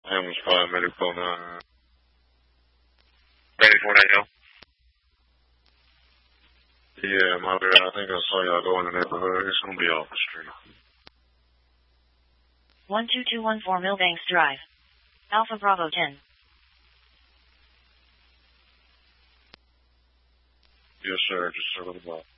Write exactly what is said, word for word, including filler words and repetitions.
Ham's five medical nine. Ready for that, yo? Yeah, my bad. I think I saw y'all go in the neighborhood. It's gonna be off the street. one two two one four Millbanks Drive. Alpha Bravo ten. Yes, sir. Just circle the block.